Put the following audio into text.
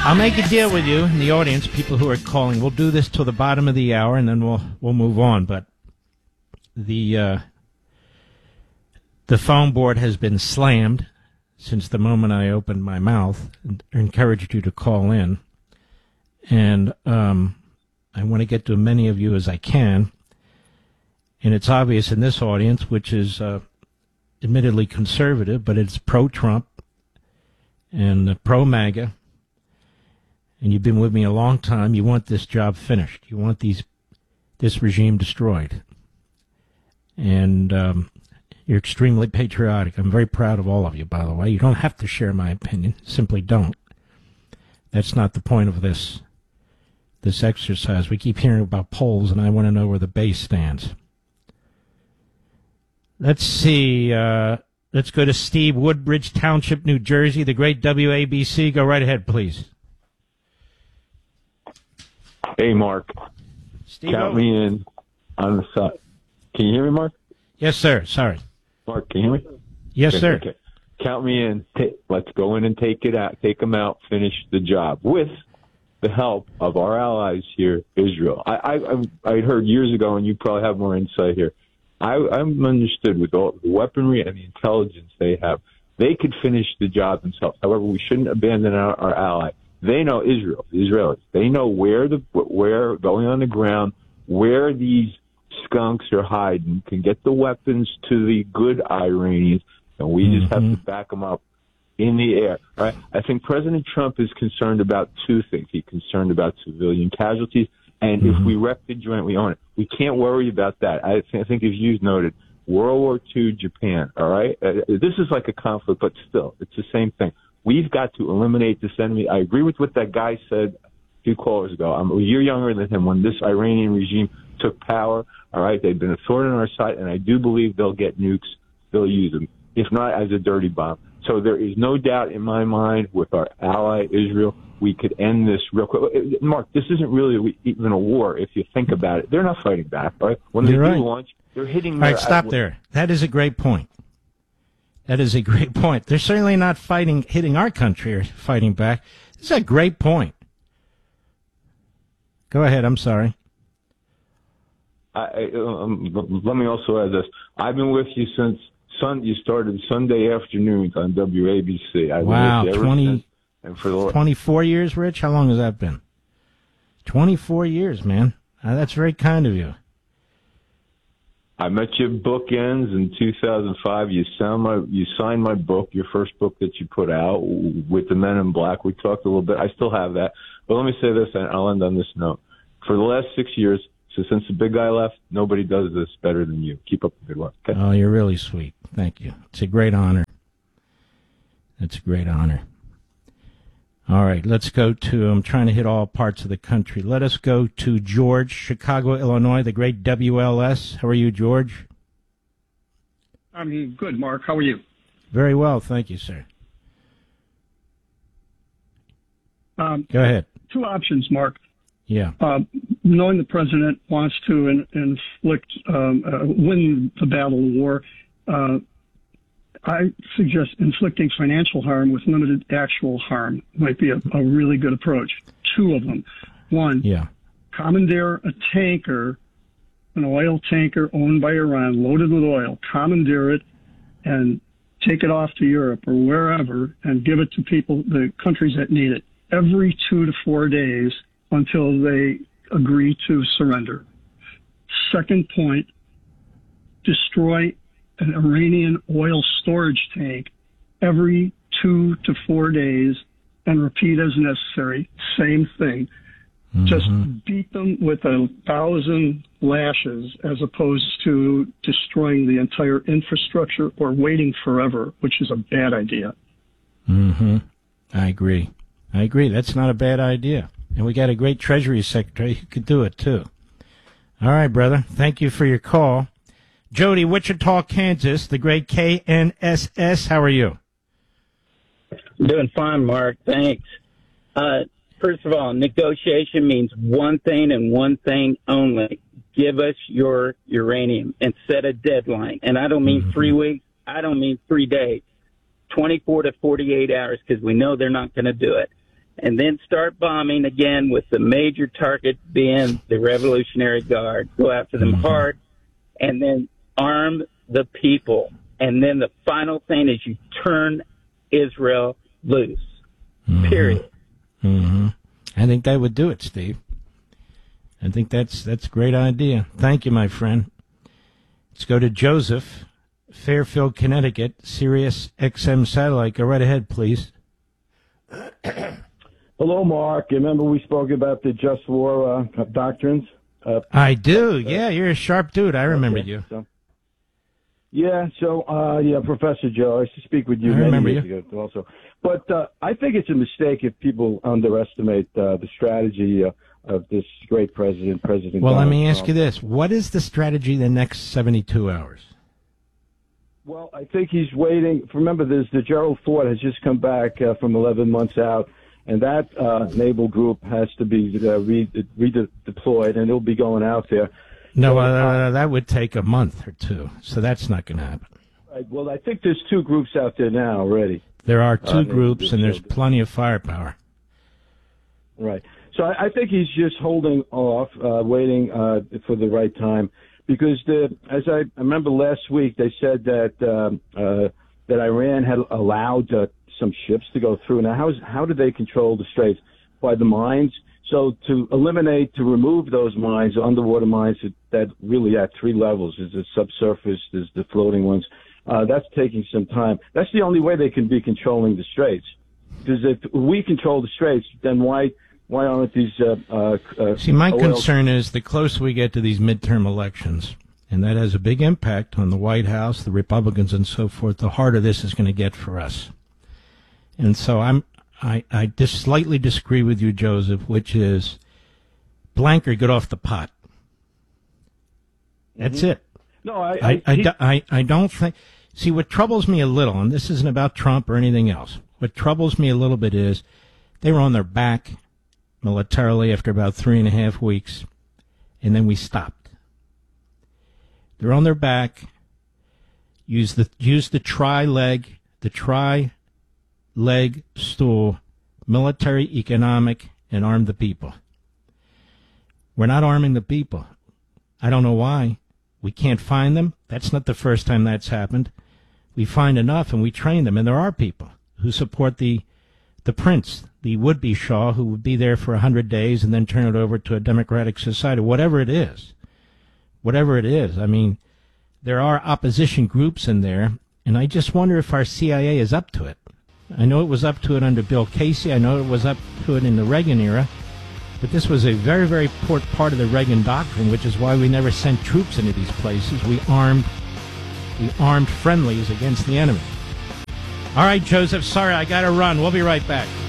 I'll make a deal with you in the audience, people who are calling. We'll do this till the bottom of the hour, and then we'll move on. But the phone board has been slammed since the moment I opened my mouth and encouraged you to call in. And I want to get to as many of you as I can. And it's obvious in this audience, which is admittedly conservative, but it's pro-Trump and pro-MAGA. And you've been with me a long time. You want this job finished. You want this regime destroyed. And you're extremely patriotic. I'm very proud of all of you, by the way. You don't have to share my opinion. Simply don't. That's not the point of this exercise. We keep hearing about polls, and I want to know where the base stands. Let's see. Let's go to Steve, Woodbridge Township, New Jersey, the great WABC. Go right ahead, please. Hey, Mark. Steve, count me in on the side. Can you hear me, Mark? Yes, sir. Sorry. Mark, can you hear me? Yes, okay, sir. Okay. Count me in. Let's go in and take it out. Take them out. Finish the job with the help of our allies here, Israel. I heard years ago, and you probably have more insight here. I'm understood with all the weaponry and the intelligence they have, they could finish the job themselves. However, we shouldn't abandon our ally. They know Israel, the Israelis. They know where going on the ground, where these skunks are hiding, can get the weapons to the good Iranians, and we just have to back them up in the air. Right? I think President Trump is concerned about two things. He's concerned about civilian casualties, and if we wreck the joint, we own it. We can't worry about that. I think, as you noted, World War II, Japan, all right? This is like a conflict, but still, it's the same thing. We've got to eliminate this enemy. I agree with what that guy said a few callers ago. I'm a year younger than him when this Iranian regime took power. All right, they've been a thorn in our side, and I do believe they'll get nukes. They'll use them, if not as a dirty bomb. So there is no doubt in my mind with our ally Israel, we could end this real quick. Mark, this isn't really even a war if you think about it. They're not fighting back, right? When You're they right. do launch, they're hitting. All right, stop there. That is a great point. That is a great point. They're certainly not hitting our country or fighting back. This is a great point. Go ahead. I'm sorry. Let me also add this. I've been with you since you started Sunday afternoons on WABC. Wow, 24 years, Rich? How long has that been? 24 years, man. That's very kind of you. I met you at Bookends in 2005. You signed my book, your first book that you put out with the Men in Black. We talked a little bit. I still have that. But let me say this, and I'll end on this note. For the last 6 years, so since the big guy left, nobody does this better than you. Keep up the good work. Okay? Oh, you're really sweet. Thank you. It's a great honor. It's a great honor. All right, let's go to, I'm trying to hit all parts of the country. Let us go to George, Chicago, Illinois, the great WLS. How are you, George? I'm good, Mark. How are you? Very well, thank you, sir. Go ahead. Two options, Mark. Yeah. Knowing the president wants to win the battle of war, I suggest inflicting financial harm with limited actual harm might be a really good approach. Two of them. One, commandeer a tanker, an oil tanker owned by Iran, loaded with oil, commandeer it and take it off to Europe or wherever and give it to the countries that need it every 2 to 4 days until they agree to surrender. Second point, destroy an Iranian oil storage tank every 2 to 4 days and repeat as necessary. Same thing. Just beat them with 1,000 lashes as opposed to destroying the entire infrastructure or waiting forever, which is a bad idea. I agree. That's not a bad idea. And we got a great Treasury Secretary who could do it, too. All right, brother. Thank you for your call. Jody, Wichita, Kansas, the great KNSS. How are you? Doing fine, Mark. Thanks. First of all, negotiation means one thing and one thing only. Give us your uranium and set a deadline. And I don't mean 3 weeks. I don't mean 3 days. 24 to 48 hours, because we know they're not going to do it. and then start bombing again with the major target being the Revolutionary Guard. Go after them hard, and then arm the people. And then the final thing is you turn Israel loose. Period. I think that would do it, Steve. I think that's a great idea. Thank you, my friend. Let's go to Joseph, Fairfield, Connecticut, Sirius XM satellite. Go right ahead, please. Hello, Mark. Remember we spoke about the just war doctrines? I do. Yeah, you're a sharp dude. I remember you. Professor Joe. I used to speak with you many years ago also. But I think it's a mistake if people underestimate the strategy of this great president, President Well, Donald let me ask Trump. you this. What is the strategy the next 72 hours? Well, I think he's waiting. Remember, the Gerald Ford has just come back from 11 months out, and that naval group has to be redeployed, and it'll be going out there. No, that would take a month or two, so that's not going to happen. Right, well, I think there's 2 groups out there now already. There are 2 groups, and there's plenty of firepower. Right. So I think he's just holding off, waiting for the right time, because as I remember last week, they said that Iran had allowed some ships to go through. Now, how do they control the straits? By the mines. So to remove those mines, underwater mines that really at 3 levels, there's the subsurface, there's the floating ones. That's taking some time. That's the only way they can be controlling the straits. Because if we control the straits, then why aren't these? See, my concern is the closer we get to these midterm elections, and that has a big impact on the White House, the Republicans, and so forth. The harder this is going to get for us. And so I just slightly disagree with you, Joseph, which is blank or get off the pot. That's it. No, I don't think. See, what troubles me a little, and this isn't about Trump or anything else. What troubles me a little bit is they were on their back militarily after about 3.5 weeks, and then we stopped. They're on their back. Use the tri-leg stool, military, economic, and arm the people. We're not arming the people. I don't know why. We can't find them. That's not the first time that's happened. We find enough and we train them, and there are people who support the prince, the would-be Shah, who would be there for 100 days and then turn it over to a democratic society, whatever it is. I mean, there are opposition groups in there, and I just wonder if our CIA is up to it. I know it was up to it under Bill Casey. I know it was up to it in the Reagan era. But this was a very, very important part of the Reagan doctrine, which is why we never sent troops into these places. We armed friendlies against the enemy. All right, Joseph, sorry, I got to run. We'll be right back.